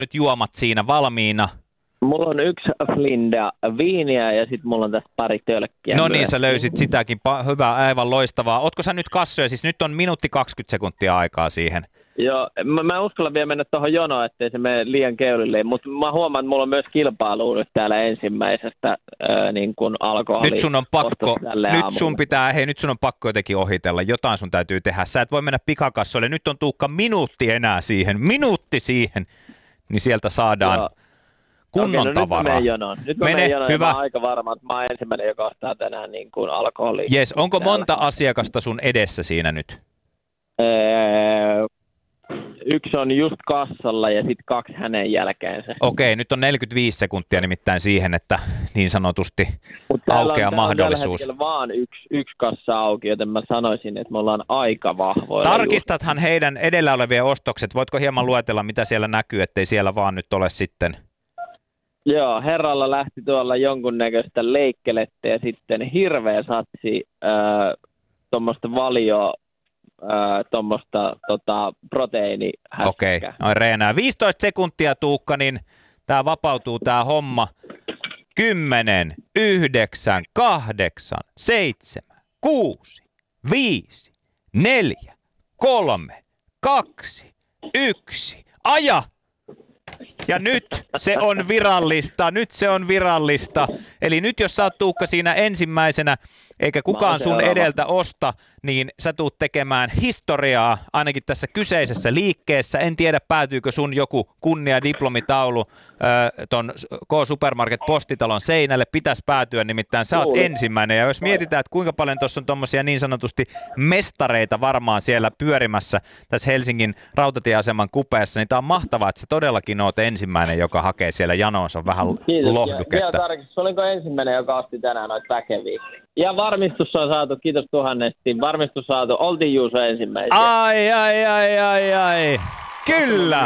nyt juomat siinä valmiina? Mulla on 1 flinda viiniä ja sitten mulla on tässä pari tölkkiä. No niin, sä löysit sitäkin. Hyvä, aivan loistavaa. Ootko sä nyt kassoja? Siis nyt on minuutti 20 sekuntia aikaa siihen. Joo, mä uskallan vielä mennä tuohon jonoon, ettei se mene liian keulille, mutta mä huomaan, että mulla on myös kilpailu nyt täällä ensimmäisestä niin kuin alkoholi. Nyt sun on pakko jotenkin ohitella. Jotain sun täytyy tehdä. Sä et voi mennä pikakassoille. Nyt on Tuukka minuutti enää siihen. Minuutti siihen. Niin sieltä saadaan... Joo. Kunnon tavaraa. Nyt mä menen jonoon, hyvä. Mä oon aika varma, että mä oon ensimmäinen, joka ostaa tänään niin kuin alkoholia. Jes, onko monta asiakasta sun edessä siinä nyt? 1 on just kassalla ja sitten 2 hänen jälkeensä. Okei, nyt on 45 sekuntia nimittäin siihen, että niin sanotusti aukeaa mahdollisuus. Mutta vaan yksi kassa auki, joten mä sanoisin, että me ollaan aika vahvoilla. Tarkistathan heidän edellä olevia ostokset. Voitko hieman luetella, mitä siellä näkyy, ettei siellä vaan nyt ole sitten... Joo, herralla lähti tuolla jonkunnäköistä leikkelettä ja sitten hirveä satsi tuommoista valio, tuommoista proteiinihässäkää. Okei, noin reenää. 15 sekuntia Tuukka, niin tää vapautuu tää homma. 10, 9, 8, 7, 6, 5, 4, 3, 2, 1. Aja! Ja nyt se on virallista. Eli nyt jos sä oot Tuukka siinä ensimmäisenä, eikä kukaan sun edeltä osta, niin sä tuut tekemään historiaa ainakin tässä kyseisessä liikkeessä. En tiedä, päätyykö sun joku kunniadiplomitaulu ton K-Supermarket Postitalon seinälle. Pitäisi päätyä, nimittäin sä oot ensimmäinen. Ja jos mietitään, että kuinka paljon tuossa on tommosia niin sanotusti mestareita varmaan siellä pyörimässä tässä Helsingin rautatieaseman kupeessa, niin tää on mahtavaa, että sä todellakin oot ensimmäinen, joka hakee siellä janoonsa vähän lohduketta. Kiitos. Tarkistus, olinko ensimmäinen, joka osti tänään noita väkeviä? Ja varmistus on saatu, kiitos tuhannesti. Varmistus saatu, oltiin Juuso ensimmäisiä. Ai. Kyllä!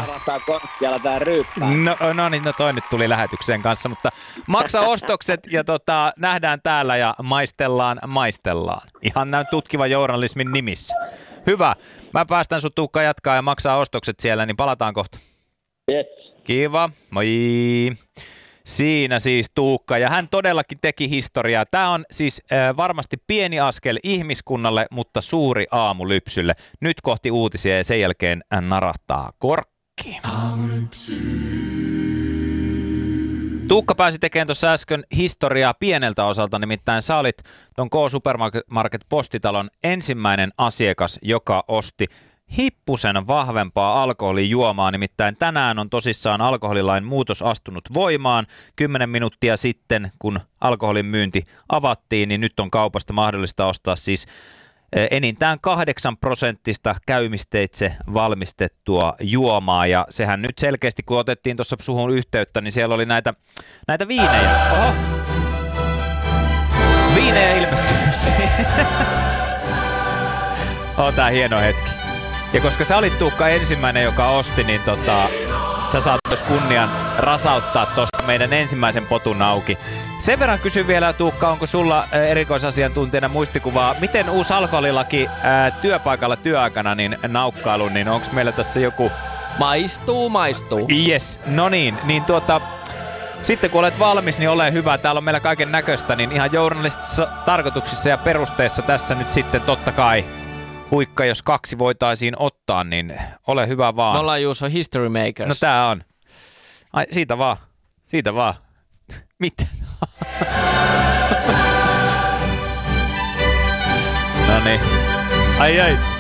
No niin, toi nyt tuli lähetykseen kanssa, mutta maksa ostokset ja nähdään täällä ja maistellaan. Ihan näin tutkivan journalismin nimissä. Hyvä. Mä päästän sut Tuukka jatkaa ja maksaa ostokset siellä, niin palataan kohta. Yes. Kiva, moi! Siinä siis Tuukka, ja hän todellakin teki historiaa. Tämä on siis varmasti pieni askel ihmiskunnalle, mutta suuri aamu Lypsylle. Nyt kohti uutisia ja sen jälkeen narahtaa korkki. Tuukka pääsi tekemään tuossa äsken historiaa pieneltä osalta, nimittäin sä olit ton K-Supermarket Postitalon ensimmäinen asiakas, joka osti hippusen vahvempaa alkoholijuomaa, nimittäin tänään on tosissaan alkoholilain muutos astunut voimaan. 10 minuuttia sitten, kun alkoholin myynti avattiin, niin nyt on kaupasta mahdollista ostaa siis enintään 8% käymisteitse valmistettua juomaa, ja sehän nyt selkeästi, kun otettiin tuossa suhun yhteyttä, niin siellä oli näitä viinejä. Oho! Viinejä ilmestyy. Tää hieno hetki. Ja koska sä olit Tuukka ensimmäinen, joka osti, niin sä saat myös kunnian rasauttaa tuosta meidän ensimmäisen potun auki. Sen verran kysyn vielä, Tuukka, onko sulla erikoisasiantuntijana muistikuvaa, miten uusi alkoholilaki työpaikalla työaikana niin naukkailu, niin onko meillä tässä joku... Maistuu. Yes, no niin sitten kun olet valmis, niin ole hyvä. Täällä on meillä kaiken näköistä, niin ihan journalistisissa tarkoituksissa ja perusteissa tässä nyt sitten totta kai huikka, jos 2 voitaisiin ottaa, niin ole hyvä vaan. Me ollaan Juuso history makers. No tää on. Ai, siitä vaan. Mitä? No niin. Ai.